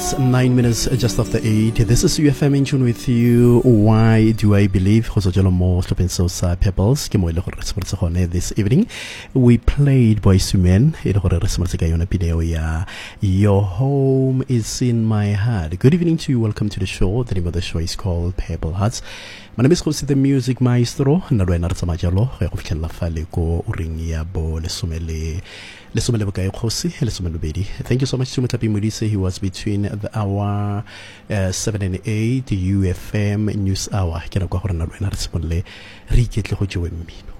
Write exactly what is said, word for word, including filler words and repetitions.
It's nine minutes just after eight. This is U F M in tune with you. Why do I believe? Pebbles. This evening, we played Boyz two Men. Your home is in my heart. Good evening to you. Welcome to the show. The name of the show is called Pebble Hearts. My name is Jose, the music maestro. Nalwe nartsamajalo. Re go fitlhela fale ko ring ya bo lesomele. Thank you so much to Mutapi Mudise. He was between the hour uh, seven and eight, the U F M News Hour.